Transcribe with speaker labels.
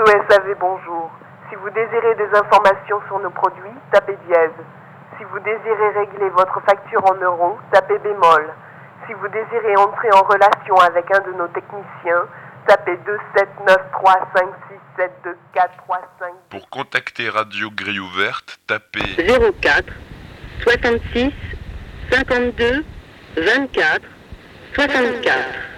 Speaker 1: SAV, bonjour. Si vous désirez des informations sur nos produits, tapez dièse. Si vous désirez régler votre facture en euros, tapez bémol. Si vous désirez entrer en relation avec un de nos techniciens, tapez 2793567243
Speaker 2: Pour contacter Radio Grille Ouverte, tapez
Speaker 3: 04 66 52 24 64.